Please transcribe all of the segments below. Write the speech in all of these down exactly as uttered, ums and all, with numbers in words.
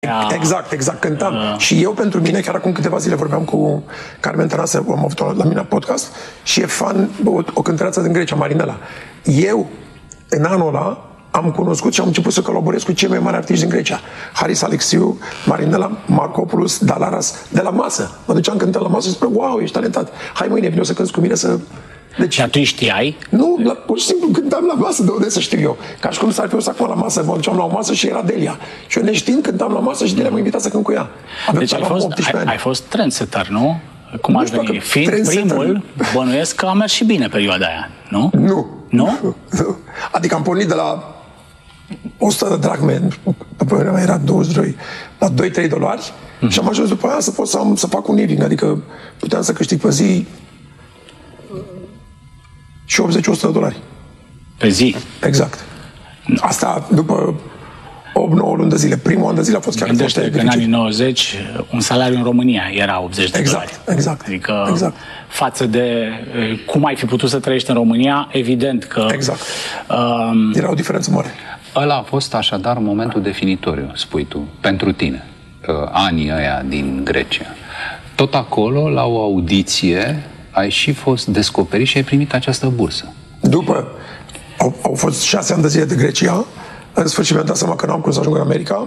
Exact, exact, cântam. Uh. Și eu, pentru mine, chiar acum câteva zile vorbeam cu Carmen Tănase, am avut-o la mine la podcast, și e fan, o, o cântăreață din Grecia, Marinela. Eu, în anul ăla, am cunoscut și am început să colaborez cu cei mai mari artiști din Grecia. Haris Alexiu, Marinela, Marcopoulos, Dalaras, de la masă. Mă duceam cântând la masă și spuneam, wow, ești talentat. Hai mâine, vine să cânti cu mine să... Deci, și atunci știai? Nu, la, pur și simplu cântam la masă, de unde să știu eu. Ca și cum s-ar fi acum la masă, mă duceam la o masă și era Delia. Și eu neștiind cântam la masă și Delia m-a invitat să cânt cu ea. Avem deci ai fost, ai, ai fost trendsetter, nu? Cum aș veni? Fiind primul, bănuiesc că a mers și bine perioada aia, nu? Nu. Nu? Nu. Adică am pornit de la o sută de dracme, pe vremea mea era douăzeci și doi, la doi trei dolari, mm-hmm. și am ajuns după aia să pot să, am, să fac un living, adică puteam să câștig pe zi și optzeci la sută de dolari. Pe zi? Exact. Asta după opt nouă luni de zile. Primul an de zile a fost chiar Gândește foarte că dificil. în anii nouăzeci un salariu în România era optzeci de exact, dolari. Exact, adică exact. față de cum ai fi putut să trăiești în România, evident că... Exact. Um, era o diferență mare. Ăla a fost așadar momentul definitoriu, spui tu, pentru tine, anii ăia din Grecia. Tot acolo, la o audiție, ai și fost descoperit și ai primit această bursă. După, au, au fost șase ani de zile de Grecia, în sfârșit mi-am dat seama că n-am cum să ajung în America.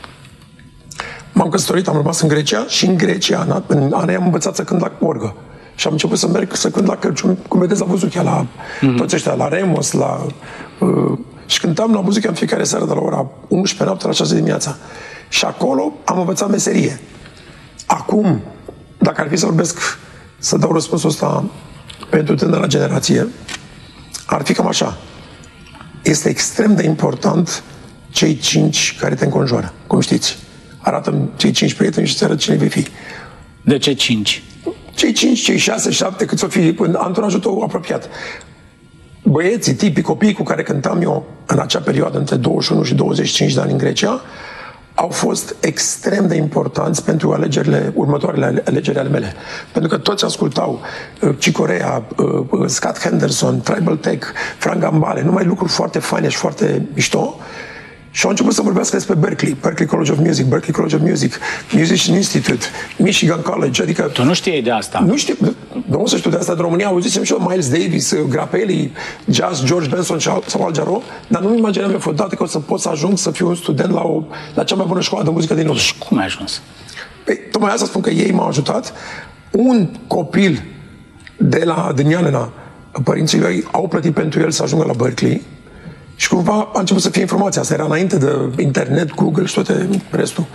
M-am căsătorit, am rămas în Grecia și în Grecia, în anii am învățat să cânt la orgă. Și am început să merg să cânt la Crăciun, cum vedeți la Buzuchia, la mm-hmm. toți ăștia, la Remos, la... Uh, și cântam la Buzuchia în fiecare seară de la ora unsprezece noapte la șase dimineața. Și acolo am învățat meserie. Acum, dacă ar fi să vorbesc, să dau răspunsul ăsta pentru tânăra generație, ar fi cam așa. Este extrem de important cei cinci care te înconjoară. Cum știți, arată cei cinci prieteni și îți arată cine vei fi. De ce cinci? Cei cinci, cei șase, șapte, cât o fi în anturajul tău apropiat. Băieții, tipii, copiii cu care cântam eu în acea perioadă, între douăzeci și unu și douăzeci și cinci de ani în Grecia, au fost extrem de importanți pentru alegerile, următoarele alegeri ale mele. Pentru că toți ascultau uh, Cicorea, uh, Scott Henderson, Tribal Tech, Frank Gambale, numai lucruri foarte faine și foarte mișto. Și au început să vorbească despre Berkeley, Berkeley College of Music, Berkeley College of Music, Musician Institute, Michigan College, adică... Tu nu știai de asta? Nu știu, nu să știu de asta, de România auzisem și eu Miles Davis, Grappelli, Jazz, George Benson sau Al Jarreau, dar nu-mi imaginam eu vreodată că o să pot să ajung să fiu un student la, o, la cea mai bună școală de muzică din lume. Și cum ai ajuns? Păi, tocmai asta spun că ei m-au ajutat. Un copil de la Dânianena, părinții lui au plătit pentru el să ajungă la Berkeley. Și cumva a început să fie informația. Asta era înainte de internet, Google și toate restul.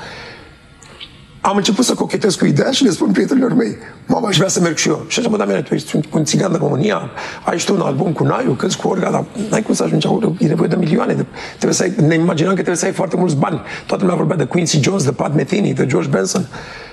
Am început să cochetez cu ideea și le spun prietenilor mei, mama, aș vrea să merg și eu. Și așa, mă, Damiane, tu ești un țigan de România, ai și tu un album cu Naiu, cânti cu orga, dar n-ai cum să ajungi acolo, e nevoie de milioane. De, trebuie să ai, ne imaginam că trebuie să ai foarte mulți bani. Toată lumea vorbea de Quincy Jones, de Pat Metheny, de George Benson.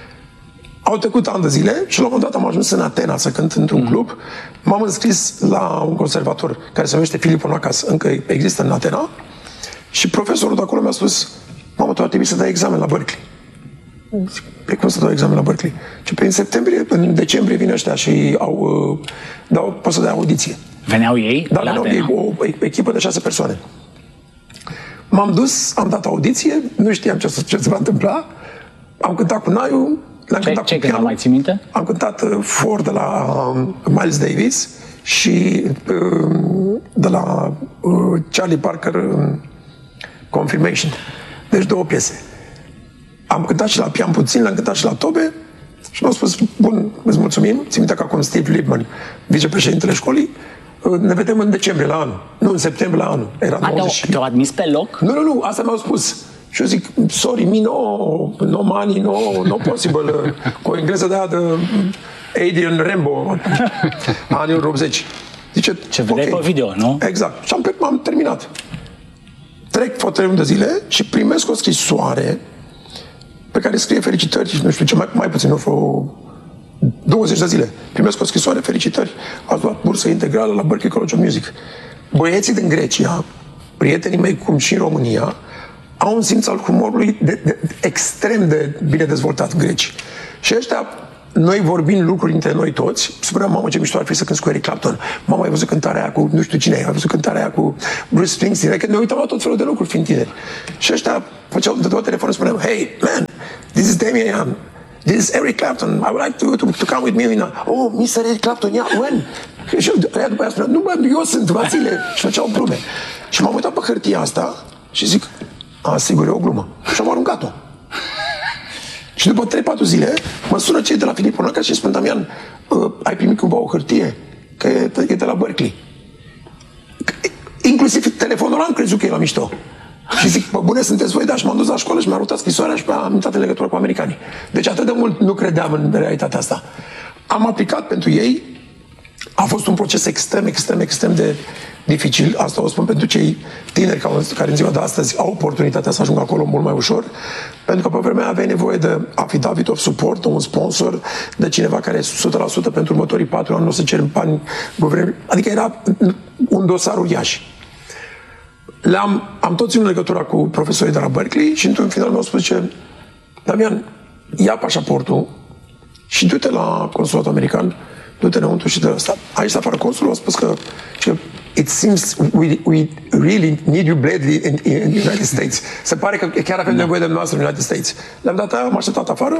Au trecut ani de zile și la un moment dat am ajuns în Atena să cânt într-un mm. club. M-am înscris la un conservator care se numește Filippo Nacas, încă există în Atena, și profesorul de acolo mi-a spus, mamă, tu ar trebui să dai examen la Berkeley. Zic, pe cum să dau examen la Berkeley? Și pe în septembrie, în decembrie vin ăștia și au, dau, pot să dai audiție. Veneau ei? Da, veneau ei, o echipă de șase persoane. M-am dus, am dat audiție, nu știam ce, ce se va întâmpla, am cântat cu Naiu. Ce, ce cântat, mai ții minte? Am cântat uh, For de la uh, Miles Davis și uh, de la uh, Charlie Parker, uh, Confirmation. Deci două piese. Am cântat și la pian puțin, l-am cântat și la tobe și mi-au spus, bun, îți mulțumim. Țin minte că acum Steve Liebman, vicepreședintele școlii, uh, ne vedem în decembrie la anul, nu în septembrie la anul. Era douăzeci. Te-au admis pe loc? Nu, nu, nu, asta mi-au spus. Și eu zic, sorry, me no, no money, no, no possible, cu o engleză de aia de Adrian Rambo, anii optzeci. Zice, ce vedeai okay. Pe video, nu? Exact. Și am, am terminat. Trec foarte de zile și primesc o scrisoare pe care scrie felicitări, nu știu ce, mai, mai puțin, nu vreo douăzeci de zile. Primesc o scrisoare, felicitări, ați luat bursă integrală la Berkeley College of Music. Băieții din Grecia, prietenii mei, cum și în România, au un simț al humorului de, de, extrem de bine dezvoltat, greci. Și ăștia noi vorbim lucruri între noi toți, spuneam, mamă, ce mișto ar fi să cânti cu Eric Clapton. Mama, ai văzut cântarea aia cu nu știu cine, ai văzut cântarea aia cu Bruce Springsteen. Adică ne uitam la tot felul de lucruri fiind tineri. Și ăștia făceau de două telefonul, spuneam, hey, man, this is Damien Young. This is Eric Clapton. I would like to, to, to come with me in a... Oh, mister Eric Clapton, yeah, when? Și aia după aia spunea, nu, bă, eu sunt, Vasile. Și făceau glume. Și m-am uitat pe hârtia asta și zic, a, sigur, e o glumă. Și am aruncat-o. Și după trei patru zile, mă sună cei de la Filip Onaca și îmi spun, Damian, uh, ai primit cumva o hârtie? Că e, e de la Berkeley. Inclusiv telefonul ăla am crezut că e la mișto. Și zic, bă, bune, sunteți voi, dar și m-am dus la școală și mi-a arătat scrisoarea și am intrat în legătură cu americanii. Deci atât de mult nu credeam în realitatea asta. Am aplicat pentru ei, a fost un proces extrem, extrem, extrem de dificil. Asta o spun pentru cei tineri care în ziua de astăzi au oportunitatea să ajungă acolo mult mai ușor, pentru că pe vremea aveai nevoie de affidavit of support, un sponsor, de cineva care o sută la sută pentru următorii patru ani nu o să cer bani guvernului. Adică era un dosar uriaș. Le-am, am tot ținut legătura cu profesorii de la Berkeley și într-un final mi-au spus, zice, Damian, ia pașaportul și du-te la consulatul american, du-te înăuntru și de ăsta. Aici afară consulul a spus că, că it seems we, we really need you badly in, in United States. Se pare că chiar avem nevoie de noastră în United States. Le-am dat aia, am așteptat afară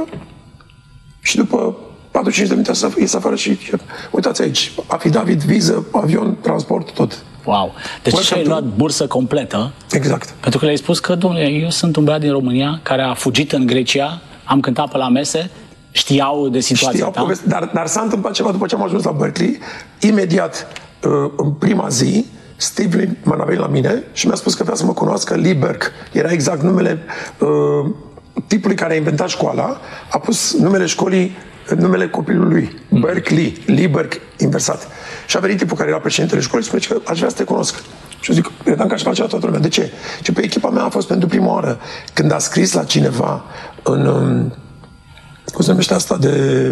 și după patru cinci de minute ies afară și uitați aici, affidavit, viză, avion, transport, tot. Wow! Deci și ai luat bursă completă. Exact. Pentru că le-ai spus că, domnule, eu sunt un băiat din România care a fugit în Grecia, am cântat pe la mese, știau de situația știau ta. Poveste, dar, dar s-a întâmplat ceva după ce am ajuns la Berkeley. Imediat, în prima zi, Steve m-a venit la mine și mi-a spus că vrea să mă cunoască. Lee Berk era exact numele uh, tipului care a inventat școala. A pus numele școlii, numele copilului, mm. Berkeley, Lee Berk, inversat. Și a venit tipul care era președintele școlii și spune că aș vrea să te cunosc. Și eu zic, credeam că aș face la toată lumea. De ce? Și pe echipa mea a fost pentru prima oară când a scris la cineva în... Um, cum se numește asta de...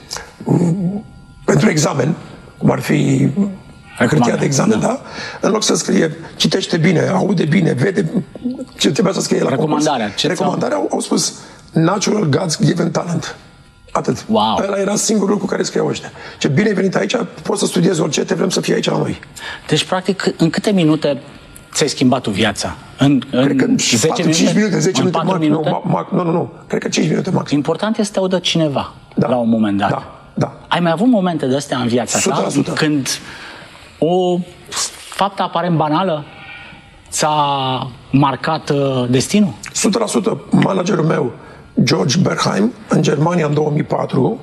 Um, pentru examen, cum ar fi hârtia de examen, da? În loc să scrie, citește bine, aude bine, vede ce trebuia să scrie la recomandarea. Ce recomandarea au, au spus Natural God's Given Talent. Atât. Wow. Ăla era singurul lucru care scriau ăștia. Ce bine ai venit aici, poți să studiezi orice, te vrem să fii aici la noi. Deci, practic, în câte minute ți-ai schimbat tu viața? În, în Cred că zece patru, cinci minute, zece minute, max, minute? Nu, max, nu, nu, nu. Cred că cinci minute max. Important este să te audă cineva da. La un moment dat. Da, da. Ai mai avut momente de astea în viața ta? o sută la sută. Când o faptă aparent banală ți-a marcat uh, destinul? o sută la sută. Managerul meu, George Berheim, în Germania în două mii patru,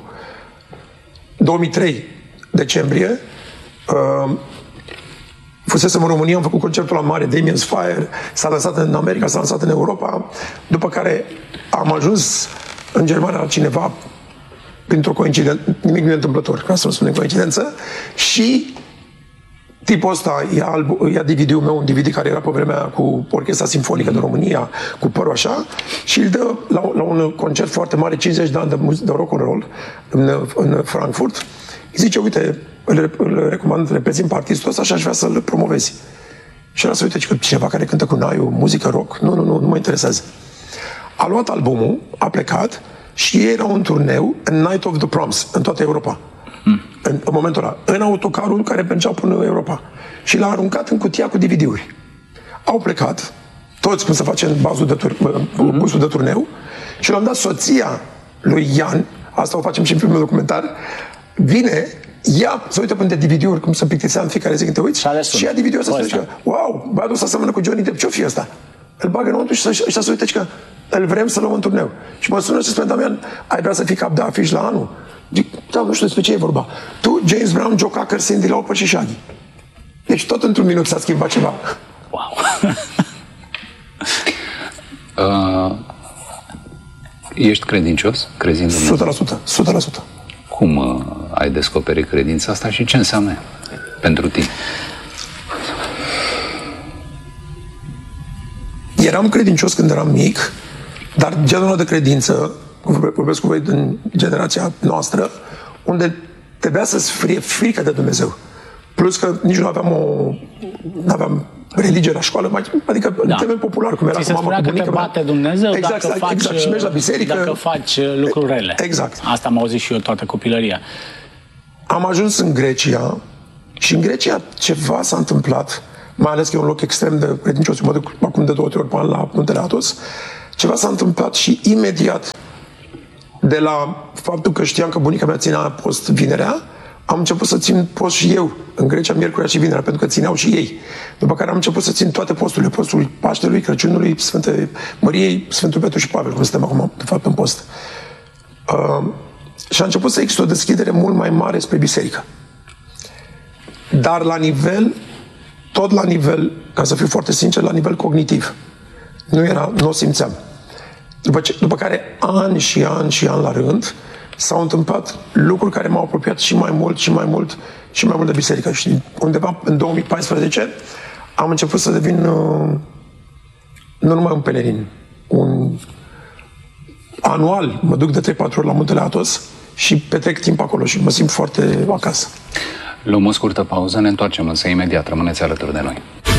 două mii trei decembrie, uh, fusesem în România, am făcut concertul la mare, Damien's Fire, s-a lansat în America, s-a lansat în Europa, după care am ajuns în Germania la cineva printr-o coincidență, nimic nu e întâmplător, ca să nu spunem coincidență, și tipul ăsta ia, albu- ia D V D-ul meu, un D V D care era pe vremea cu Orchestra Simfonică de România, cu părul așa, și îl dă la, la un concert foarte mare, cincizeci de ani de, de rock and roll în, în Frankfurt. Îi zice, uite, îl, îl recomand, reprezint artistul ăsta și aș vrea să-l promovezi. Și era să uite, că cineva care cântă cu naiul, muzică rock, nu, nu, nu, nu mă interesează. A luat albumul, a plecat și ei erau în turneu în Night of the Proms, în toată Europa. Hmm. În, în momentul ăla, în autocarul care mergea până în Europa. Și l-a aruncat în cutia cu D V D-uri. Au plecat, toți cum se face în bazul de, tur, hmm. busul de turneu, și l-am dat soția lui Ian, asta o facem și în filmul documentar, vine, ia, să uite până de D V D-uri, cum se plictisea în fiecare zi când te uiți, și ia D V D-ul ăsta să zice, wow, băiatul ăsta seamănă cu Johnny Depp, ce-o fi ăsta? Îl bagă înăuntru și ăștia să uite că îl vrem să luăm în turneu. Și mă sună și spune, Damian, ai vrea să fii cap de afiș la anul? Zic, da, nu știu despre ce e vorba. Tu, James Brown, Joe Cocker, Cyndi Lauper și Shaggy. Deci tot într-un minut s-a schimbat ceva. Wow! uh, ești credincios? Crezi în Dumnezeu? o sută la sută. o sută la sută. Cum uh, ai descoperit credința asta și ce înseamnă pentru tine? Eram credincios când eram mic, dar genul ăla de credință, vorbesc cu voi din generația noastră, unde trebuia să-ți fie frică de Dumnezeu. Plus că nici nu aveam o... Nu aveam religie la școală, adică da. în termen popular, cum era ți cu mama, cu bunica că te bate Dumnezeu exact, dacă, faci, exact, și mergi la biserică, dacă faci lucruri rele. Exact. Asta am auzit și eu toată copilăria. Am ajuns în Grecia și în Grecia ceva s-a întâmplat, mai ales că e un loc extrem de credincios, mă duc acum de două ori pe an la Muntele Athos, ceva s-a întâmplat și imediat de la faptul că știam că bunica mea ținea post vinerea, am început să țin post și eu în Grecia, miercurea și vinerea, pentru că țineau și ei. După care am început să țin toate posturile, postul Paștelui, Crăciunului, Sfânte Măriei, Sfântul Petru și Pavel, cum suntem acum, de fapt, în post. Uh, și a început să există o deschidere mult mai mare spre biserică. Dar la nivel, tot la nivel, ca să fiu foarte sincer, la nivel cognitiv. Nu era, nu o simțeam. După, ce, după care, ani și ani și ani la rând, s-au întâmplat lucruri care m-au apropiat și mai mult, și mai mult, și mai mult de biserică. Și undeva în două mii paisprezece am început să devin uh, nu numai un pelerin, un anual, mă duc de trei patru ori la Muntele Athos și petrec timp acolo și mă simt foarte acasă. Luăm o scurtă pauză, ne întoarcem însă imediat. Rămâneți alături de noi.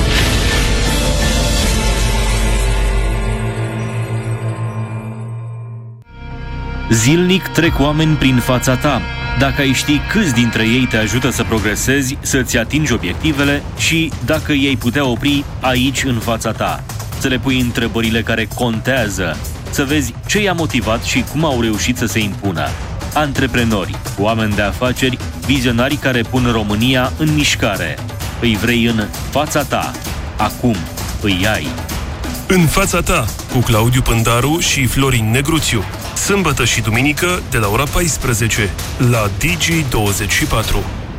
Zilnic trec oameni prin fața ta. Dacă ai ști câți dintre ei te ajută să progresezi, să-ți atingi obiectivele și dacă ei putea opri aici în fața ta, să le pui întrebările care contează, să vezi ce i-a motivat și cum au reușit să se impună. Antreprenori, oameni de afaceri, vizionari care pun România în mișcare. Îi vrei în fața ta. Acum îi ai. În fața ta, cu Claudiu Pândaru și Florin Negruțiu. Sâmbătă și duminică, de la ora paisprezece, la Digi douăzeci și patru.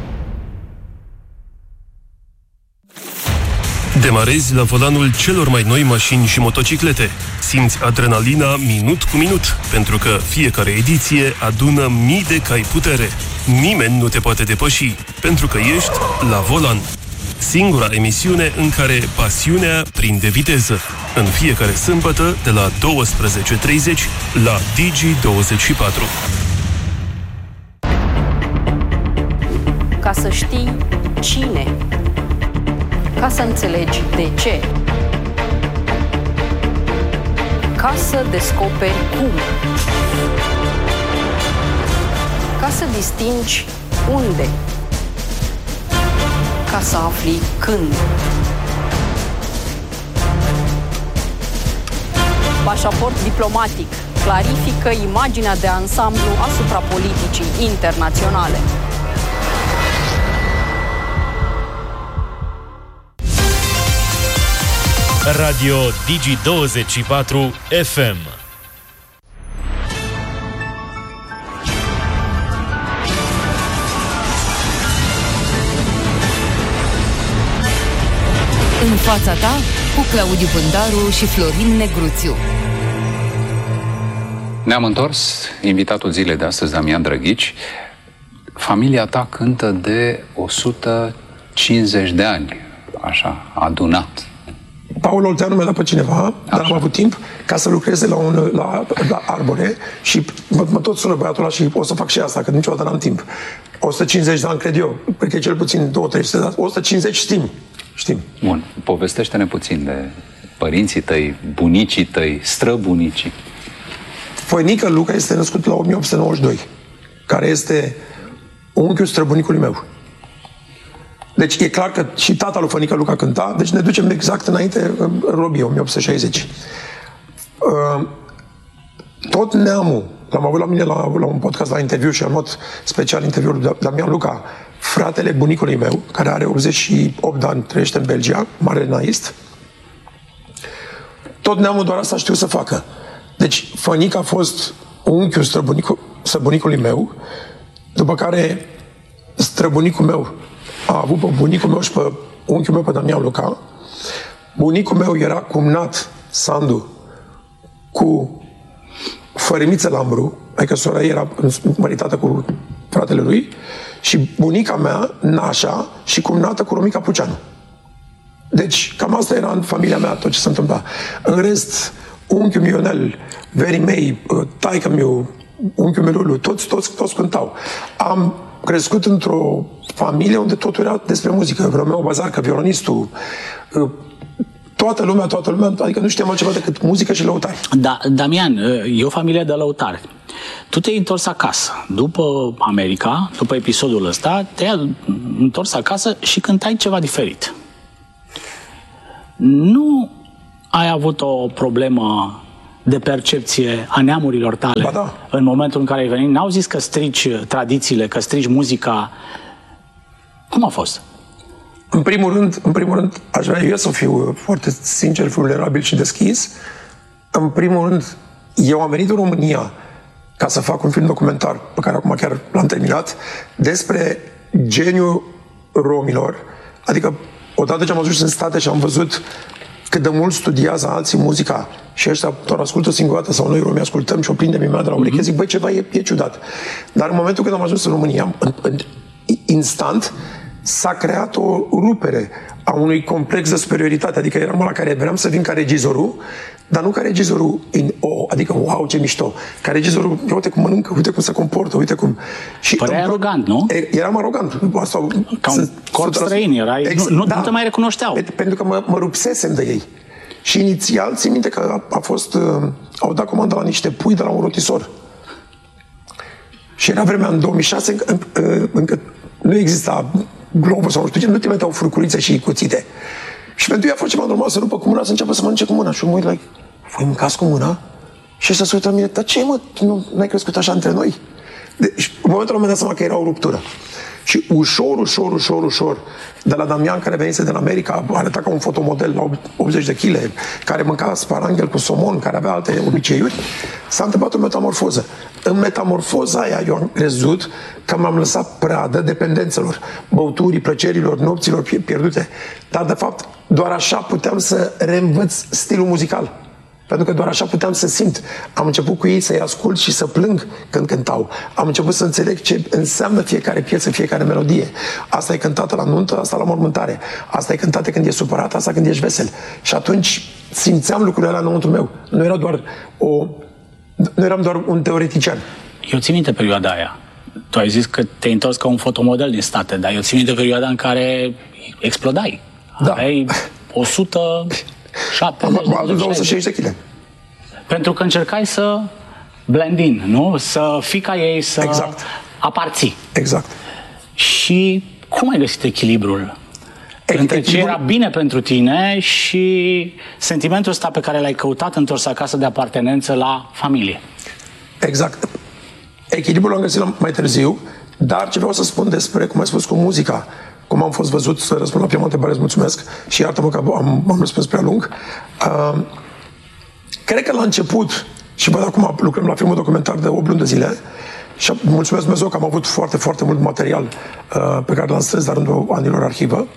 Demarezi la volanul celor mai noi mașini și motociclete. Simți adrenalina minut cu minut, pentru că fiecare ediție adună mii de cai putere. Nimeni nu te poate depăși, pentru că ești la volan. Singura emisiune în care pasiunea prinde viteză. În fiecare sâmbătă, de la douăsprezece și treizeci, la Digi douăzeci și patru. Ca să știi cine, ca să înțelegi de ce, ca să descoperi cum, ca să distingi unde, ca să afli când. Pașaport diplomatic clarifică imaginea de ansamblu asupra politicii internaționale. Radio Digi douăzeci și patru F M. În fața ta, cu Claudiu Pândaru și Florin Negruțiu. Ne-am întors, invitatul zilei de astăzi, Damian Drăghici. Familia ta cântă de o sută cincizeci de ani, așa, adunat. Paul Olteanu mi-a dat pe cineva, așa. Dar am avut timp ca să lucreze la, un, la, la Arbore și mă, mă tot sună băiatul ăla și o să fac și asta, că niciodată n-am timp. o sută cincizeci de ani, cred eu, cred că e cel puțin două trei sute de ani, o sută cincizeci știm. Știm. Bun, povestește-ne puțin de părinții tăi, bunicii tăi, străbunicii. Făinică Luca este născut la o mie opt sute nouăzeci și doi, care este unchiul străbunicului meu. Deci e clar că și tata lui Făinică Luca cânta, deci ne ducem exact înainte în Robie, o mie opt sute șaizeci. Tot neamul, l-am avut la mine la, la un podcast, la interviu și am luat special interviul de Damian Luca, fratele bunicului meu, care are optzeci și opt de ani, trăiește în Belgia, mare naist. Tot neamul doar asta știu să facă. Deci, Fănică a fost unchiul străbunicul, străbunicului meu, după care străbunicul meu a avut pe bunicul meu și pe unchiul meu, pe Damian Luca. Bunicul meu era cumnat, Sandu, cu Fărimiță Lambru, adică sora ei era măritată cu fratele lui, și bunica mea, Nașa, și cumnată cu Romica Puceanu. Deci, cam asta era în familia mea, tot ce se întâmpla. În rest, unchiul meu Ionel, verii mei, taică meu, unchiul meu Lulu, toți, toți, toți cântau. Am crescut într-o familie unde totul era despre muzică. Romeo Bazarcă, violonistul, toată lumea, toată lumea, adică nu știam altceva decât muzică și lăutari. Da, Damian, e o familie de lăutari. Tu te-ai întors acasă. După America, după episodul ăsta, te-ai întors acasă și cântai ceva diferit. Nu ai avut o problemă de percepție a neamurilor tale ba da. în momentul în care ai venit? N-au zis că strici tradițiile, că strici muzica? Cum a fost? În primul rând, în primul rând, aș vrea eu să fiu foarte sincer, vulnerabil și deschis. În primul rând, eu am venit în România ca să fac un film documentar, pe care acum chiar l-am terminat, despre geniul romilor. Adică, odată ce am ajuns în state și am văzut cât de mult studiază alții muzica și ăștia doar ascultă o singură dată sau noi romii ascultăm și o prindem imediat de la ureche, zic, băi, ceva e, e ciudat. Dar în momentul când am ajuns în România, în, în, instant, s-a creat o rupere a unui complex de superioritate. Adică eram la care vreau să vin ca regizorul, dar nu ca regizorul in oh, adică wow, ce mișto. Ca regizorul, uite cum mănâncă, uite cum se comportă, uite cum... Și părea arogant, nu? Eram arogant. Asta, ca un corp străin, erai, ex, nu, da, nu te mai recunoșteau. Pentru că mă, mă rupsesem de ei. Și inițial, țin minte că a, a fost... Uh, au dat comandă la niște pui de la un rotisor. Și era vremea în două mii șase, încă, încă nu exista globul sau nu știu ce, nu te meteau furculițe și cuțite. Și pentru ea a fost ceva normal să rupă cu mâna, să înceapă să mănânce cu mâna. Și eu mă uit, like, voi mâncați cu mâna? Și ăsta se uită la mine, dar ce mă, nu ai crescut așa între noi? Deci, în momentul ăla mi-am dat seama că era o ruptură. Și ușor, ușor, ușor, ușor, de la Damian, care venise din America, arăta ca un fotomodel la optzeci de kilograme, care mânca sparanghel cu somon, care avea alte obiceiuri, s-a întâmplat o metamorfoză. În metamorfoza aia eu am crezut că m-am lăsat pradă dependențelor, băuturii, plăcerilor, nopților pierdute. Dar, de fapt, doar așa puteam să reînvăț stilul muzical. Pentru că doar așa puteam să simt. Am început cu ei să-i ascult și să plâng când cântau. Am început să înțeleg ce înseamnă fiecare piesă, fiecare melodie. Asta e cântată la nuntă, asta la mormântare. Asta e cântată când e supărat, asta când ești vesel. Și atunci simțeam lucrurile alea înăuntru meu. Nu era doar o... Nu eram doar un teoretician. Eu țin minte perioada aia. Tu ai zis că te-ai întors ca un fotomodel din state, dar eu țin minte perioada în care explodai. Da. Aveai o sută șaptezeci am adus două sute șaizeci de kilograme. Pentru că încercai să blend in, nu? Să fii ca ei, să exact. aparții. Exact. Și cum ai găsit echilibrul? E, între echilibrul... ce era bine pentru tine și sentimentul ăsta pe care l-ai căutat întors acasă de apartenență la familie. Exact. Echilibrul l-am găsit mai târziu, dar ce vreau să spun despre, cum ai spus, cu muzica, cum am fost văzut, să răspund la prima întrebare, îți mulțumesc și iartă-mă că am, am răspuns prea lung. Uh, cred că la început, și văd acum lucrăm la filmul documentar de opt luni de zile, și mulțumesc Dumnezeu că am avut foarte, foarte mult material uh, pe care l-am strâns la rândul anilor arhivă.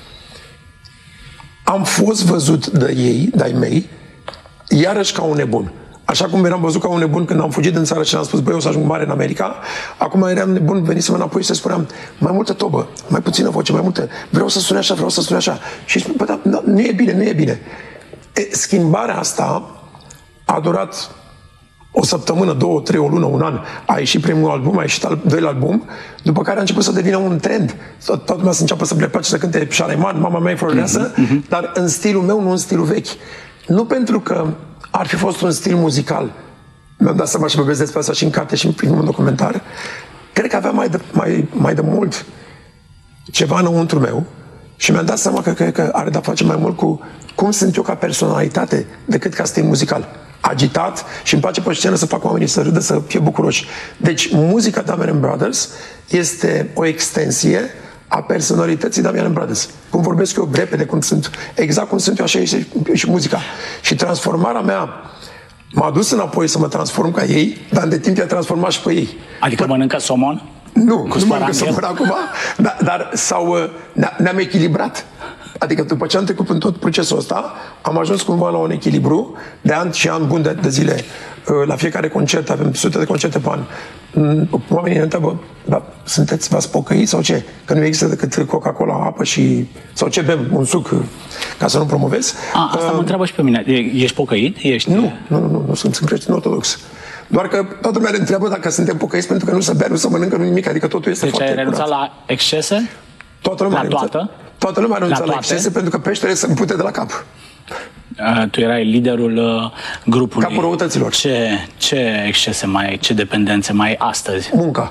Am fost văzut de ei, de-ai mei, iarăși ca un nebun. Așa cum eram văzut ca un nebun când am fugit din țară și am spus, băi, eu o să ajung mare în America, acum eram nebun, venisem înapoi și să spuneam, mai multă tobă, mai puțină voce, mai multă, vreau să sune așa, vreau să sune așa. Și spun, bă, da, nu e bine, nu e bine. E, schimbarea asta a durat o săptămână, două, trei, o lună, un an. A ieșit primul album, a ieșit al doilea album, după care a început să devină un trend. Toată lumea să înceapă să le place să cânte Șareman, Mama mea e floreasă, mm-hmm. dar în stilul meu, nu în stilul vechi. Nu pentru că ar fi fost un stil muzical. Mi-am dat seama și vorbesc despre asta și în carte și în primul documentar. Cred că avea mai de, mai, mai de mult ceva înăuntru meu și mi-am dat seama că, că, că are de-a face mai mult cu cum sunt eu ca personalitate decât ca stil muzical. Agitat și îmi place pe scenă să fac oamenii să râdă, să fie bucuroși. Deci muzica Damian Brothers este o extensie a personalității Damian Brothers. Cum vorbesc eu repede, cum sunt, exact cum sunt eu, așa e și, și muzica. Și transformarea mea m-a dus înapoi să mă transform ca ei, dar de timp i-a transformat și pe ei. Adică P- mănâncă somon? Nu, nu mănâncă somon acum, dar, dar sau, ne- ne-am echilibrat. Adică după ce am trecut în tot procesul ăsta, am ajuns cumva la un echilibru de ani și ani buni de, de zile. La fiecare concert, avem sute de concerte pe an. Oamenii ne întreabă, da, sunteți, v-ați pocăit sau ce? Că nu există decât Coca-Cola, apă și... sau ce bem, un suc, ca să nu promovez. A, asta uh, mă întreabă și pe mine. Ești pocăit? Ești... Nu, nu, nu, nu, nu sunt, sunt creștin ortodox. Doar că toată lumea ne întreabă dacă suntem pocăiți pentru că nu se bea, nu se mănâncă, nu nimic, adică totul este deci foarte curat. Deci ai renunțat la excese? Toată lumea la toată? Toată lumea a renunțat la, la excese pentru că peștele se împute de la cap. Uh, tu erai liderul uh, grupului. Capul răutăților. Ce, ce excese mai ai, ce dependențe mai ai astăzi? Munca.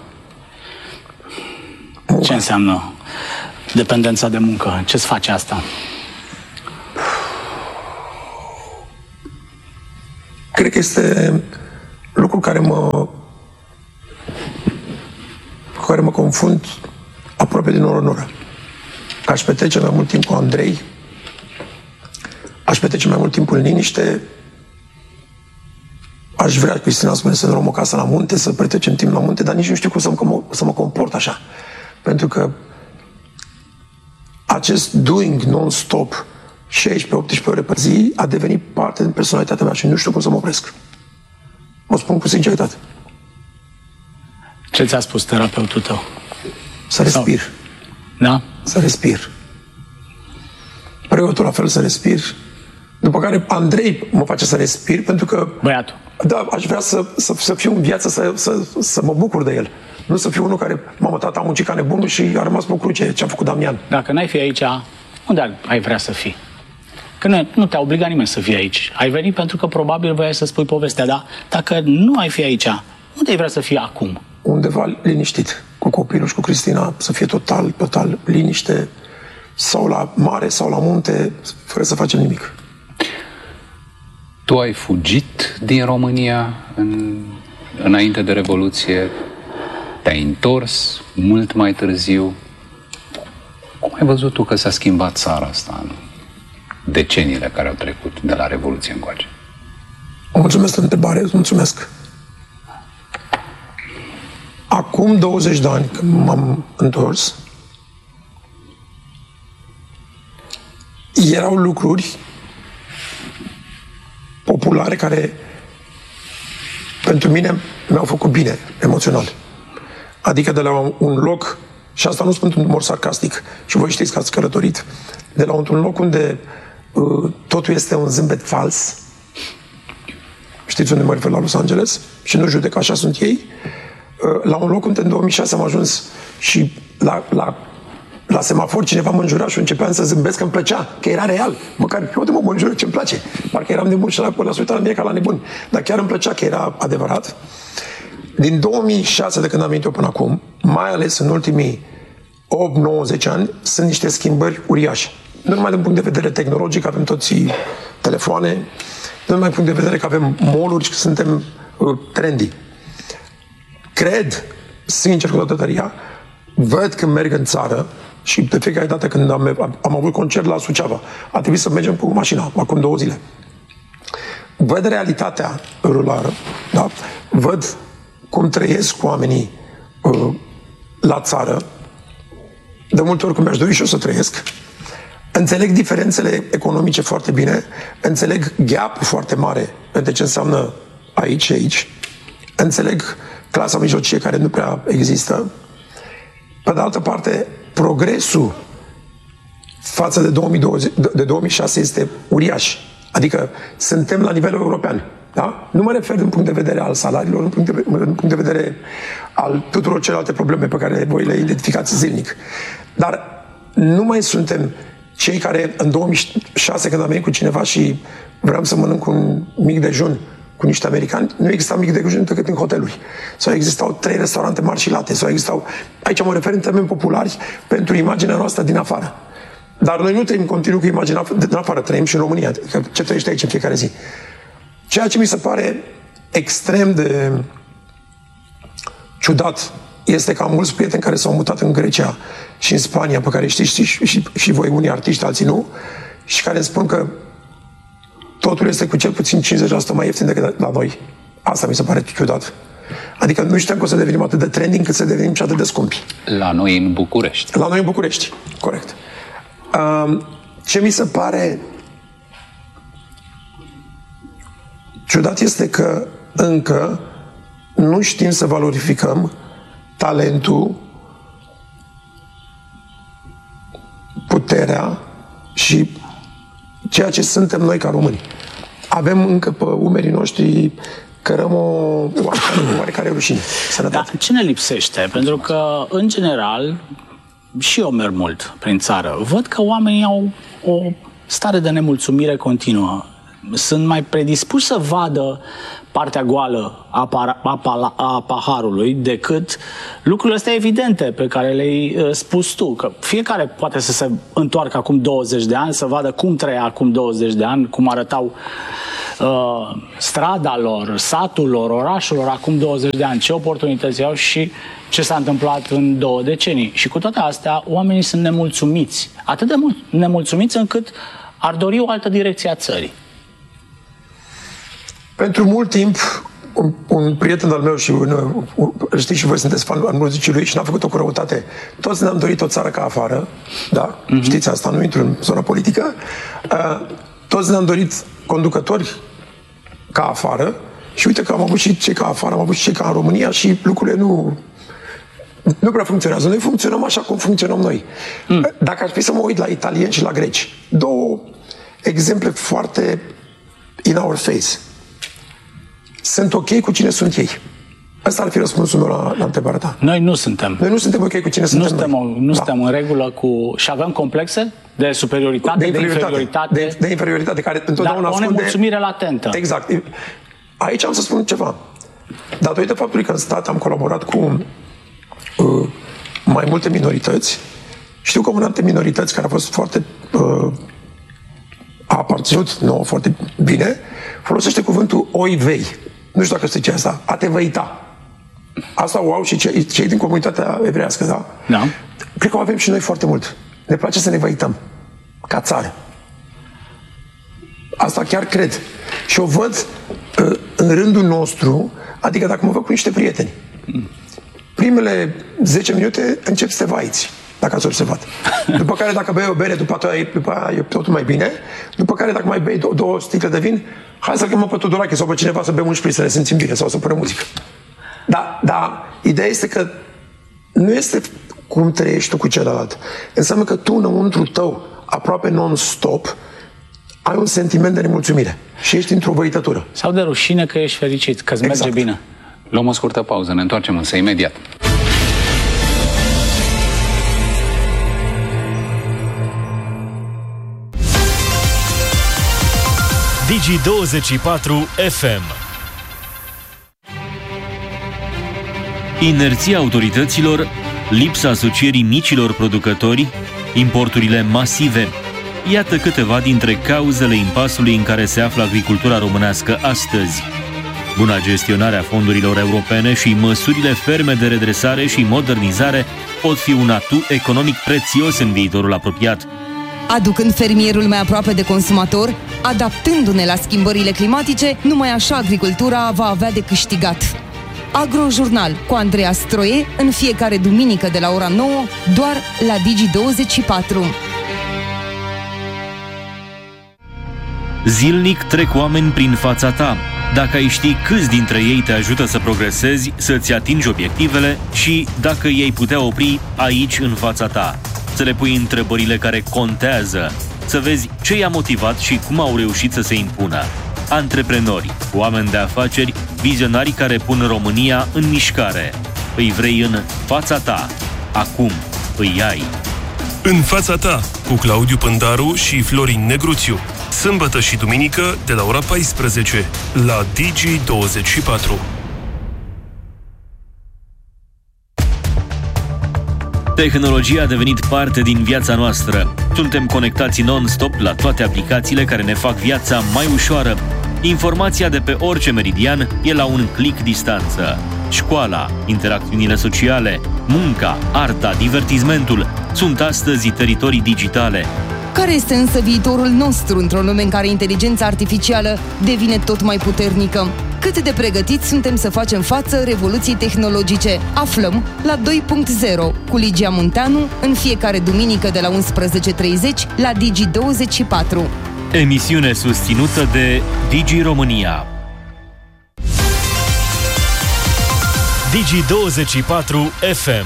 Munca. Ce înseamnă dependența de muncă? Ce-ți face asta? Cred că este lucru care mă cu care mă confund aproape din oră în oră. Că aș petrece mai mult timp cu Andrei, aș petrece mai mult timp în liniște, aș vrea, Cristina spune, să ne luăm o casă la munte, să petrecem timp la munte, dar nici nu știu cum să mă, să mă comport așa. Pentru că acest doing non-stop șaisprezece optsprezece ore pe zi a devenit parte din personalitatea mea și nu știu cum să mă opresc. Mă spun cu sinceritate. Ce ți-a spus terapeutul tău? Să respir. Sau... Da? Să respir. Preotul la fel, să respir. După care Andrei mă face să respir pentru că... Băiatul. Da, aș vrea să, să, să fiu în viață, să, să, să mă bucur de el. Nu să fiu unul care, mamă, tata a muncit ca nebunul și a rămas pe cruce ce a făcut Damian. Dacă n-ai fi aici, unde ai vrea să fii? Că nu, nu te-a obligat nimeni să fii aici. Ai venit pentru că probabil voiai să spui povestea, dar dacă nu ai fi aici, unde ai vrea să fii acum? Undeva liniștit, cu copilul și cu Cristina, să fie total, total liniște, sau la mare, sau la munte, fără să facem nimic. Tu ai fugit din România în, înainte de Revoluție, te-ai întors mult mai târziu. Cum ai văzut tu că s-a schimbat țara asta în deceniile care au trecut de la Revoluție încoace? Mulțumesc pentru întrebare, îți mulțumesc. Acum douăzeci de ani, când m-am întors, erau lucruri populare care pentru mine mi-au făcut bine emoțional. Adică de la un loc, și asta nu spun un umor sarcastic, și voi știți că ați călătorit, de la un loc unde uh, totul este un zâmbet fals, știți unde mă refer, la Los Angeles, și nu judec, așa sunt ei, uh, la un loc unde în două mii șase am ajuns și la, la, la semafor cineva mă înjura și începeam să zâmbesc, că îmi plăcea, că era real. Măcar eu de mă, mă înjură, ce-mi place. Parcă eram nebun și la, la uitat la mine ca la nebuni. Dar chiar îmi plăcea că era adevărat. Din două mii șase, de când am venit eu până acum, mai ales în ultimii opt nouă zece ani, sunt niște schimbări uriașe. Nu numai din punct de vedere tehnologic, avem toți telefoane, nu numai din punct de vedere că avem mall-uri și că suntem uh, trendy. Cred, sincer, cu toată tăria, văd când merg în țară și de fiecare dată când am, am avut concert la Suceava, a trebuit să mergem cu mașina, acum două zile. Văd realitatea rurală, da? Văd cum trăiesc oamenii uh, la țară, de multe ori cum mi-aș dori și eu să trăiesc, înțeleg diferențele economice foarte bine, înțeleg gap foarte mare între ce înseamnă aici și aici, înțeleg clasa mijlocie care nu prea există. Pe de altă parte, progresul față de două mii douăzeci, de două mii șase este uriaș. Adică suntem la nivel european. Da? Nu mă refer din punct de vedere al salariilor, din punct de, din punct de vedere al tuturor celelalte probleme pe care voi le identificați zilnic. Dar nu mai suntem cei care în două mii șase, când am venit cu cineva și vreau să mănânc un mic dejun cu niște americani, nu exista mic dejun decât în hoteluri. Sau existau trei restaurante mari și late. Sau existau... Aici mă refer în termeni populari pentru imaginea noastră din afară. Dar noi nu trăim continuu cu imaginea din afară, trăim și în România. Adică ce trăiește aici în fiecare zi. Ceea ce mi se pare extrem de ciudat este că am mulți prieteni care s-au mutat în Grecia și în Spania, pe care știți și, și, și voi, unii artiști, alții nu, și care îmi spun că totul este cu cel puțin cincizeci la sută mai ieftin decât la noi. Asta mi se pare ciudat. Adică nu știam că o să devenim atât de trending încât să devenim și atât de scumpi. La noi în București. La noi în București, corect. Ce mi se pare ciudat este că încă nu știm să valorificăm talentul, puterea și ceea ce suntem noi ca români. Avem încă pe umerii noștri cărăm o oarecare, oarecare rușine. Dar ce ne lipsește? Pentru că, în general, și eu merg mult prin țară, văd că oamenii au o stare de nemulțumire continuă. Sunt mai predispuși să vadă partea goală a, par, a, pala, a paharului decât lucrurile astea evidente pe care le-ai uh, spus tu. Că fiecare poate să se întoarcă acum douăzeci de ani, să vadă cum trăia acum douăzeci de ani, cum arătau uh, strada lor, satul lor, orașul lor acum douăzeci de ani, ce oportunități au și ce s-a întâmplat în două decenii. Și cu toate astea, oamenii sunt nemulțumiți. Atât de mult nemulțumiți încât ar dori o altă direcție a țării. Pentru mult timp, un, un prieten al meu și un, un, știți și voi sunteți fan al muzicii lui și n-a făcut o cu răutate. Toți ne-am dorit o țară ca afară, da? Mm-hmm. Știți asta, nu intru în zona politică. Uh, toți ne-am dorit conducători ca afară și uite că am avut și cei ca afară, am avut și cei ca în România și lucrurile nu, nu prea funcționează. Noi funcționăm așa cum funcționăm noi. Mm. Dacă ar fi să mă uit la italieni și la greci, două exemple foarte in our face. Sunt ok cu cine sunt ei. Asta ar fi răspunsul meu la, la întrebarea ta. Noi nu suntem. Noi nu suntem ok cu cine nu suntem suntem noi. Nu da. suntem în regulă cu... Și avem complexe de superioritate, de inferioritate. De inferioritate, de, de inferioritate care întotdeauna dar o ascunde... nemulțumire latentă. Exact. Aici am să spun ceva. Datorită faptului că în stat am colaborat cu uh, mai multe minorități, știu că una dintre minorități care a fost foarte... Uh, a aparținut nouă foarte bine, folosește cuvântul oivei. Nu știu dacă știi ce asta. A te văita. Asta o au și cei, cei din comunitatea evreiască, da? Da. Cred că o avem și noi foarte mult. Ne place să ne văităm. Ca țară. Asta chiar cred. Și o văd uh, în rândul nostru, adică dacă mă văd cu niște prieteni. Primele zece minute încep să te vaiți, dacă ați observat. După care dacă bei o bere, după aia, după aia e totul mai bine. După care dacă mai bei două, două sticle de vin, hai să-l chemăm pe Tudorache sau pe cineva să bem un șpriț, să ne simțim bine sau să punem muzică. Dar da, ideea este că nu este cum trăiești tu cu celălalt. Înseamnă că tu, înăuntru tău, aproape non-stop, ai un sentiment de nemulțumire și ești într-o văitătură. Sau de rușine că ești fericit, că îți exact. merge bine. Luăm o scurtă pauză, ne întoarcem însă imediat. Digi douăzeci și patru F M. Inerția autorităților, lipsa asocierii micilor producători, importurile masive. Iată câteva dintre cauzele impasului în care se află agricultura românească astăzi. Buna gestionare a fondurilor europene și măsurile ferme de redresare și modernizare pot fi un atu economic prețios în viitorul apropiat. Aducând fermierul mai aproape de consumator, adaptându-ne la schimbările climatice, numai așa agricultura va avea de câștigat. Agrojurnal cu Andreea Stroie în fiecare duminică de la ora nouă, doar la Digi douăzeci și patru. Zilnic trec oameni prin fața ta. Dacă ai ști câți dintre ei te ajută să progresezi, să-ți atingi obiectivele și dacă ei putea opri aici în fața ta. Să le pui întrebările care contează, să vezi ce i-a motivat și cum au reușit să se impună. Antreprenori, oameni de afaceri, vizionari care pun România în mișcare. Îi vrei în fața ta. Acum îi ai. În fața ta, cu Claudiu Pândaru și Florin Negruțiu. Sâmbătă și duminică de la ora paisprezece la Digi douăzeci și patru. Tehnologia a devenit parte din viața noastră. Suntem conectați non-stop la toate aplicațiile care ne fac viața mai ușoară. Informația de pe orice meridian e la un click distanță. Școala, interacțiunile sociale, munca, arta, divertismentul sunt astăzi teritorii digitale. Care este însă viitorul nostru într-o lume în care inteligența artificială devine tot mai puternică? Cât de pregătiți suntem să facem față revoluției tehnologice? Aflăm la doi punct zero cu Ligia Munteanu în fiecare duminică de la unsprezece treizeci la Digi douăzeci și patru. Emisiune susținută de Digi România. Digi douăzeci și patru F M.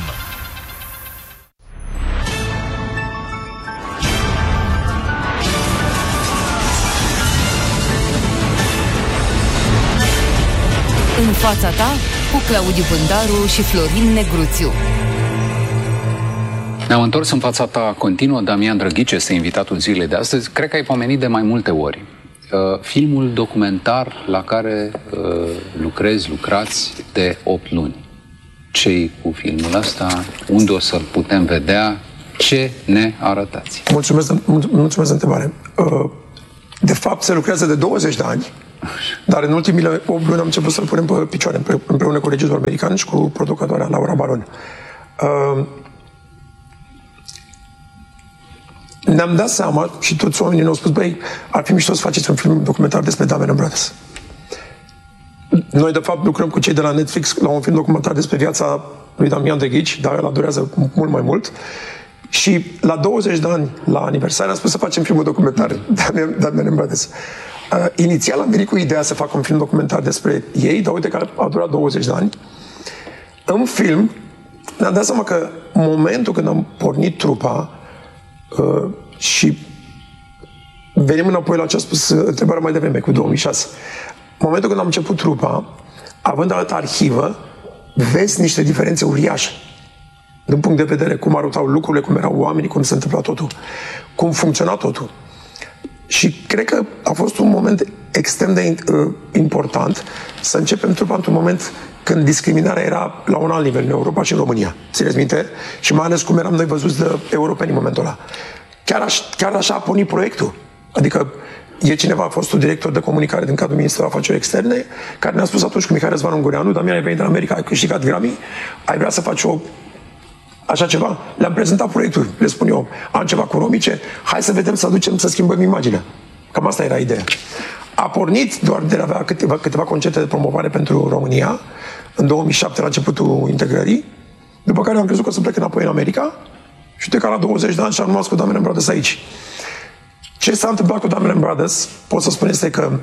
În fața ta, cu Claudiu Pândaru și Florin Negruțiu. Ne-am întors în fața ta continuă. Damian Drăghici este invitatul zilei de astăzi. Cred că ai pomenit de mai multe ori. Uh, filmul documentar la care uh, lucrezi, lucrați de opt luni. Ce-i cu filmul ăsta? Unde o să-l putem vedea? Ce ne arătați? Mulțumesc, mulțumesc de întrebare. Uh, de fapt, se lucrează de douăzeci de ani, dar în ultimile opt luni am început să-l punem pe picioare împreună cu regizorul american și cu producătoarea Laura Baron. Uh, Ne-am dat seama și toți oamenii ne-au spus, băi, ar fi mișto să faceți un film documentar despre Damen and Brothers. Noi, de fapt, lucrăm cu cei de la Netflix la un film documentar despre viața lui Damian Drăghici, dar ăla durează mult mai mult. Și la douăzeci de ani, la aniversare, am spus să facem filmul documentar Damen and Brothers. Uh, inițial am venit cu ideea să fac un film documentar despre ei, dar uite că a durat douăzeci de ani. În film, ne-am dat seama că momentul când am pornit trupa, Uh, și venim înapoi la ce a spus uh, întrebarea mai devreme, cu două mii șase. În momentul când am început trupa, având altă arhivă, vezi niște diferențe uriașe. Din punct de vedere cum arătau lucrurile, cum erau oamenii, cum se întâmpla totul, cum funcționa totul. Și cred că a fost un moment extrem de uh, important să începem trupa într-un moment când discriminarea era la un alt nivel în Europa și în România. Țineți minte? Și mai ales cum eram noi văzuți de europeni în momentul ăla. Chiar, aș, chiar așa a pornit proiectul. Adică e cineva, a fost un director de comunicare din cadrul Ministerului Afacerilor Externe, care ne-a spus atunci cu Mihai Răzvan Ungureanu: Damian, ai venit din America, ai câștigat Grammy, ai vrea să faci o așa ceva? Le-am prezentat proiectul, le spun eu, am ceva cu romice, hai să vedem, să aducem, să schimbăm imaginea. Cam asta era ideea. A pornit doar de a avea câteva, câteva concerte de promovare pentru România, în două mii șapte, la începutul integrării, după care am crezut că o să plec înapoi în America și uite că la douăzeci de ani și am rămas cu Damen and Brothers aici. Ce s-a întâmplat cu Damen and Brothers, pot să spun, este că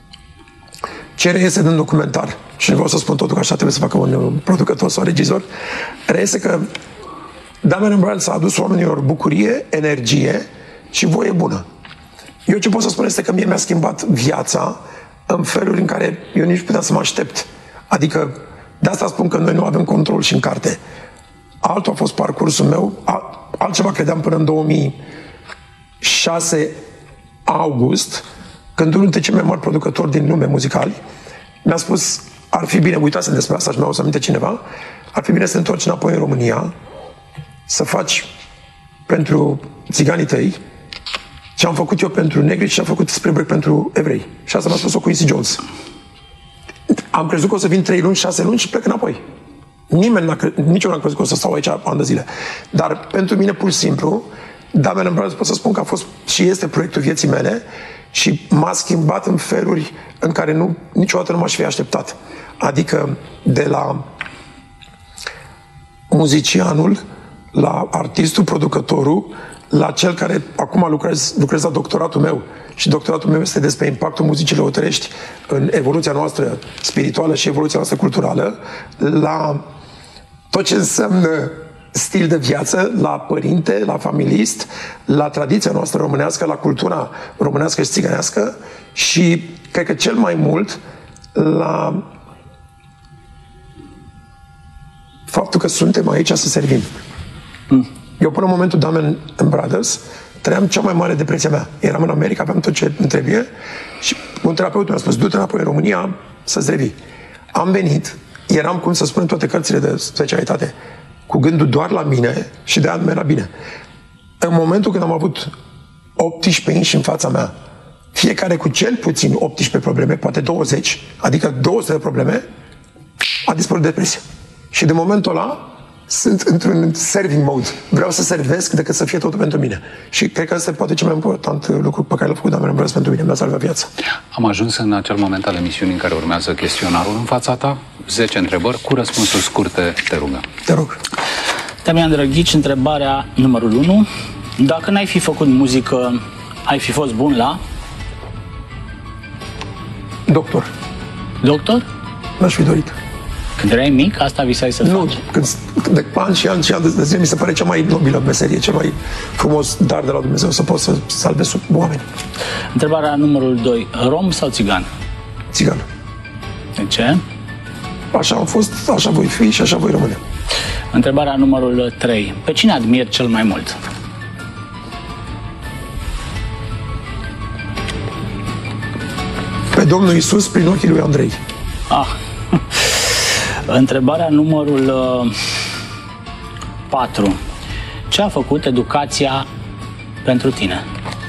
ce reiese din documentar, și nu vreau să spun totul că așa trebuie să facă un producător sau regizor, reiese că Damen and Brothers a adus oamenilor bucurie, energie și voie bună. Eu ce pot să spun este că mie mi-a schimbat viața în feluri în care eu nici puteam să mă aștept. Adică, de asta spun că noi nu avem control și în carte. Altul a fost parcursul meu, altceva credeam până în două mii șase august, când unul dintre cei mai mari producători din lume muzicali mi-a spus: ar fi bine, uitați despre asta și mi-a să aminte cineva, ar fi bine să te întorci înapoi în România, să faci pentru țiganii tăi ce am făcut eu pentru negri și ce am făcut spre break pentru evrei. Și asta mi-a spus-o Quincy Jones. Am crezut că o să vin trei luni, șase luni și plec înapoi. Nimeni n-a crezut, nici eu n-am crezut că o să stau aici ani de zile. Dar pentru mine, pur și simplu, Damen and Brothers, pot să spun că a fost și este proiectul vieții mele și m-a schimbat în feluri în care nu, niciodată nu m-aș fi așteptat. Adică de la muzicianul, la artistul, producătorul, la cel care acum lucrez, lucrez la doctoratul meu. Și doctoratul meu este despre impactul muzicii lăutărești în evoluția noastră spirituală și evoluția noastră culturală, la tot ce înseamnă stil de viață, la părinte, la familist, la tradiția noastră românească, la cultura românească și țigănească și, cred că cel mai mult, la faptul că suntem aici să servim. Mm. Eu, până în momentul Damen and Brothers, trăiam cea mai mare depresie mea. Eram în America, aveam tot ce îmi trebuie și un terapeut mi-a spus: du-te înapoi în România să-ți revii. Am venit, eram, cum să spun, toate cărțile de specialitate, cu gândul doar la mine și de aia mi era bine. În momentul când am avut optsprezece inși în fața mea, fiecare cu cel puțin optsprezece probleme, poate douăzeci, adică două sute de probleme, a dispărut depresia. Și de momentul ăla sunt într-un serving mode. Vreau să servesc decât să fie totul pentru mine. Și cred că ăsta e poate cel mai important lucru pe care l-a făcut Damen and Brothers pentru mine. Mi-a salvat viața. Am ajuns în acel moment al emisiunii în care urmează chestionarul în fața ta. zece întrebări cu răspunsuri scurte, te rugăm. Te rog. Damian Drăghici, întrebarea numărul unu. Dacă n-ai fi făcut muzică, ai fi fost bun la? Doctor. Doctor? N-aș fi dorit. Când erai mic, asta visai să nu, faci? Când, de ani și ani și ani de zile, mi se pare cea mai nobilă meserie, cel mai frumos dar de la Dumnezeu, să poți să salvezi oameni. Întrebarea numărul doi. Rom sau țigan? Țigan. De ce? Așa am fost, așa voi fi și așa voi rămâne. Întrebarea numărul trei. Pe cine admiri cel mai mult? Pe Domnul Iisus prin ochii lui Andrei. Ah. Întrebarea numărul patru. Ce a făcut educația pentru tine?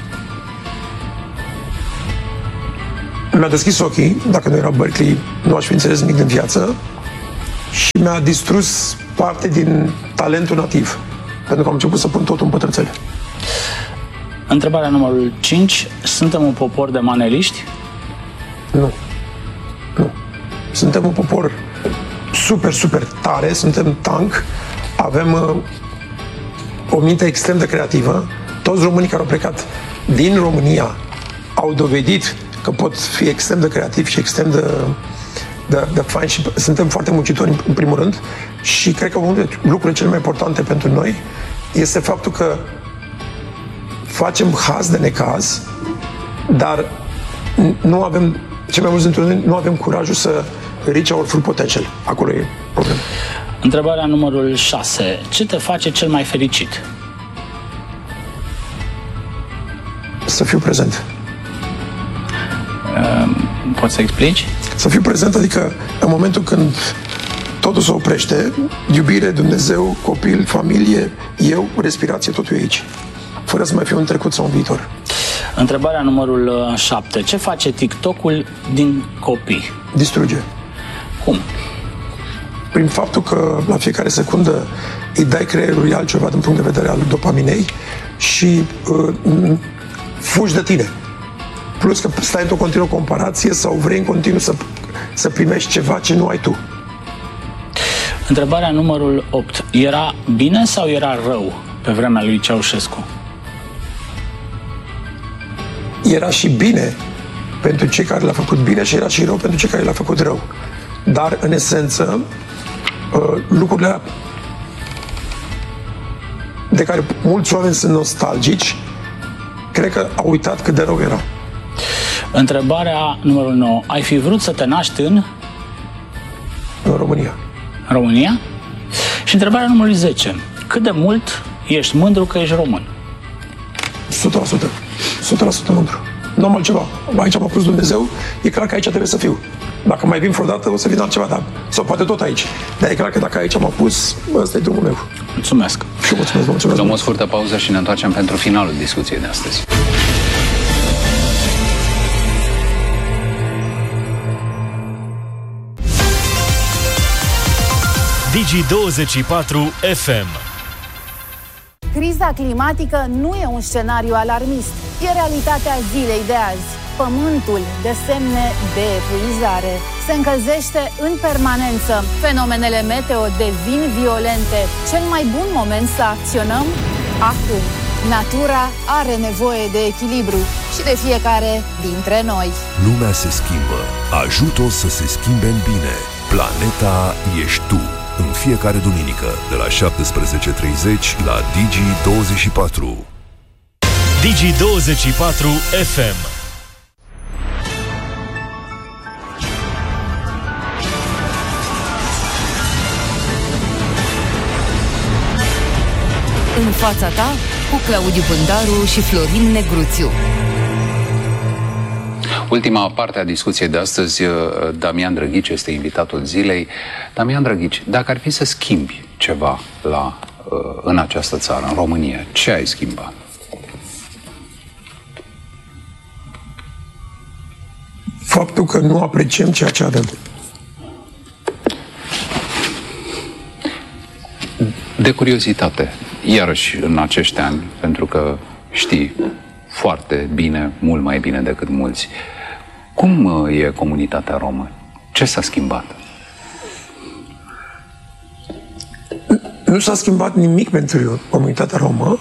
Mi-a deschis ochii. Dacă nu era Berkeley, nu aș fi înțeles nimic din viață. Și mi-a distrus parte din talentul nativ. Pentru că am început să pun totul în pătrățele. Întrebarea numărul cinci. Suntem un popor de maneliști? Nu. Nu. Suntem un popor super, super tare, suntem tank, avem uh, o minte extrem de creativă. Toți românii care au plecat din România au dovedit că pot fi extrem de creativi și extrem de, de, de fain și suntem foarte muncitori în primul rând și cred că unul dintre lucrurile cele mai importante pentru noi este faptul că facem haz de necaz, dar nu avem, cel mai mulți dintre noi nu avem curajul să reach our full potential. Acolo e problema. Întrebarea numărul șase. Ce te face cel mai fericit? Să fiu prezent. Uh, poți să explici? Să fiu prezent, adică în momentul când totul se oprește, iubire, Dumnezeu, copil, familie, eu, respirație, totul e aici. Fără să mai fiu în trecut sau în viitor. Întrebarea numărul șapte. Ce face TikTok-ul din copii? Distruge. Cum? Prin faptul că la fiecare secundă îi dai creierului altceva din punct de vedere al dopaminei și uh, fugi de tine. Plus că stai într-o continuă comparație sau vrei în continuu să, să primești ceva ce nu ai tu. Întrebarea numărul opt. Era bine sau era rău pe vremea lui Ceaușescu? Era și bine pentru cei care l-a făcut bine și era și rău pentru cei care l-a făcut rău. Dar, în esență, lucrurile de care mulți oameni sunt nostalgici, cred că au uitat cât de rău era. Întrebarea numărul nouă. Ai fi vrut să te naști în? În România. În România? Și întrebarea numărul zece. Cât de mult ești mândru că ești român? o sută la sută. o sută la sută mândru. Nu am altceva. Aici m-a pus Dumnezeu, e clar că aici trebuie să fiu. Dacă mai vin vreodată, o să vin altceva, dar sau poate tot aici. Dar e clar că dacă aici m-a pus, ăsta e drumul meu. Mulțumesc. Și mulțumesc, mulțumesc. Luăm o scurtă pauză și ne întoarcem pentru finalul discuției de astăzi. Digi douăzeci și patru F M. Criza climatică nu e un scenariu alarmist, e realitatea zilei de azi. Pământul dă semne de epuizare, se încălzește în permanență, fenomenele meteo devin violente. Cel mai bun moment să acționăm? Acum. Natura are nevoie de echilibru și de fiecare dintre noi. Lumea se schimbă, ajută-o să se schimbe în bine. Planeta ești tu. În fiecare duminică, de la șaptesprezece treizeci la Digi douăzeci și patru. Digi douăzeci și patru F M. În fața ta, cu Claudiu Pândaru și Florin Negruțiu. Ultima parte a discuției de astăzi, Damian Drăghici este invitatul zilei. Damian Drăghici, dacă ar fi să schimbi ceva la, în această țară, în România, ce ai schimbat? Faptul că nu apreciem ceea ce avem. De curiozitate, iarăși în acești ani, pentru că știi foarte bine, mult mai bine decât mulți, cum e comunitatea romă? Ce s-a schimbat? Nu s-a schimbat nimic pentru comunitatea romă,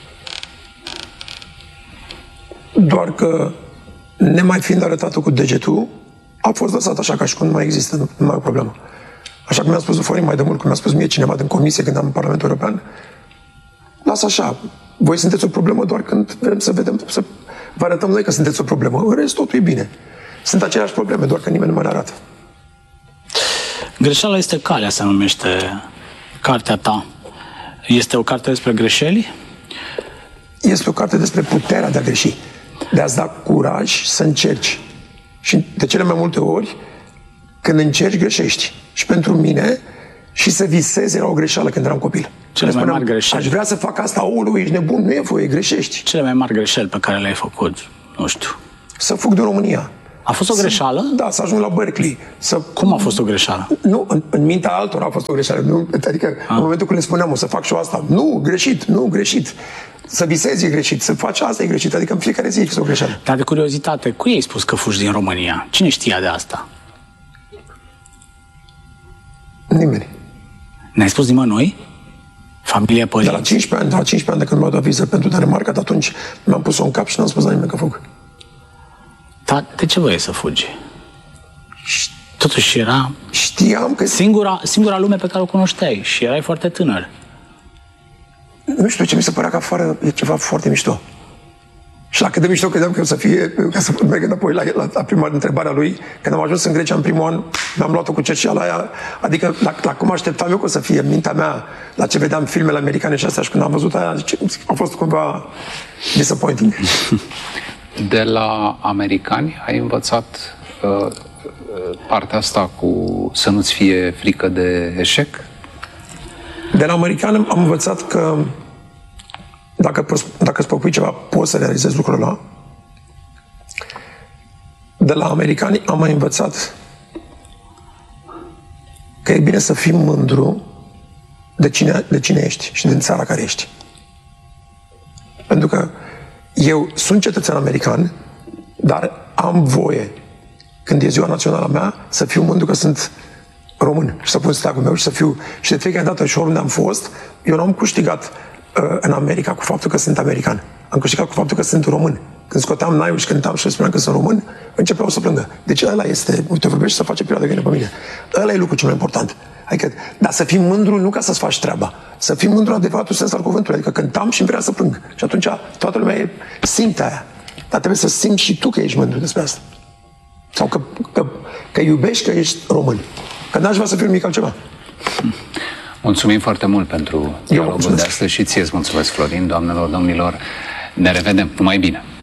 doar că, nemai fiind arătată cu degetul, a fost lăsat așa ca și cum nu mai există, nu, nu mai e o problemă. Așa cum mi-a spus Florin mai de mult, cum mi-a spus mie cineva din comisie când am în Parlamentul European, lasă așa, voi sunteți o problemă doar când vrem să vedem, să vă arătăm noi că sunteți o problemă. În rest, totul e bine. Sunt aceleași probleme, doar că nimeni nu mai le arată. Greșeala este calea, se numește cartea ta este o carte despre greșeli? Este o carte despre puterea de a greși, de a-ți da curaj să încerci. Și de cele mai multe ori, când încerci, greșești. Și pentru mine, și să visezi era o greșeală când eram copil. Cele mai mari greșeli. Aș vrea să fac asta, aoleu, ești nebun, nu e voie, greșești. Cele mai mari greșeli pe care le-ai făcut, nu știu. Să fug din România. A fost o greșeală? Să, da, să ajung la Berkeley. Să... Cum a fost o greșeală? Nu, în, în mintea altora a fost o greșeală. Nu, adică a. în momentul când le spuneam, o să fac și eu asta, nu, greșit, nu, greșit. Să visezi e greșit, să faci asta e greșit. Adică în fiecare zi este o greșeală. Dar de curiozitate, cui ai spus că fugi din România? Cine știa de asta? Nimeni. Ne-ai spus nimănui? Familia, părinți? De la cincisprezece ani, de la cincisprezece ani de când mi-au dat viză pentru Danemarca, de atunci mi-am pus-o în cap și n-am spus la nimeni că fug. Dar de ce voiai să fugi? Totuși era... Știam că... Singura, singura lume pe care o cunoșteai și erai foarte tânăr. Nu știu ce mi se părea că afară e ceva foarte mișto. Și la cât de mișto credeam că o să fie, ca să merg înapoi la, la, la prima întrebare a lui, când am ajuns în Grecia în primul an, mi-am luat-o cu cerceala aia, adică la, la cum așteptam eu că o să fie în mintea mea, la ce vedeam filmele americane și astea, și când am văzut aia, a fost cumva disappointing. De la americani ai învățat uh, partea asta cu să nu-ți fie frică de eșec? De la americani am învățat că dacă, dacă îți propui ceva, poți să realizezi lucrul ăla. De la americani am mai învățat că e bine să fii mândru de cine, de cine ești și din țara care ești. Pentru că eu sunt cetățean american, dar am voie, când e ziua națională a mea, să fiu mândru că sunt român și să pun steagul meu și să fiu... Și de fiecare dată și oriunde am fost, eu nu am câștigat uh, în America cu faptul că sunt american. Am câștigat cu faptul că sunt român. Când scoteam naiul și cântam și spuneam că sunt român, începeau să plângă. Deci ăla este, uite, vorbești să face perioada vine pe mine. Ăla e lucrul cel mai important. Adică, dar să fii mândru nu ca să-ți faci treaba. Să fii mândru în adevăratul sens al cuvântului. Adică cântam și vrea să plâng. Și atunci toată lumea e, simte aia. Dar trebuie să simți și tu că ești mândru despre asta. Sau că, că, că iubești că ești român. Că n-aș vrea să fiu nimic altceva. Mulțumim foarte mult pentru dialogul de astăzi și ție îți mulțumesc, Florin, doamnelor, domnilor. Ne revedem. Numai bine!